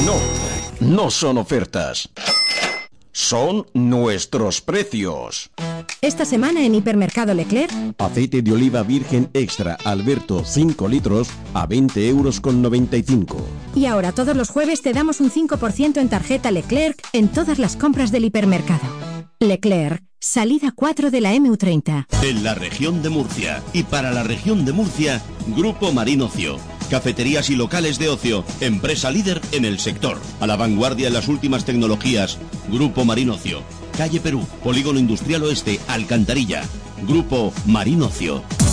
No son ofertas. Son nuestros precios. Esta semana en Hipermercado Leclerc, aceite de oliva virgen extra Alberto 5 litros a 20,95 €. Y ahora todos los jueves te damos un 5% en tarjeta Leclerc en todas las compras del hipermercado. Leclerc, salida 4 de la MU30. En la región de Murcia y para la región de Murcia, Grupo Marín Ocio. Cafeterías y locales de ocio, empresa líder en el sector. A la vanguardia en las últimas tecnologías. Grupo Marín Ocio. Calle Perú, Polígono Industrial Oeste, Alcantarilla. Grupo Marín Ocio.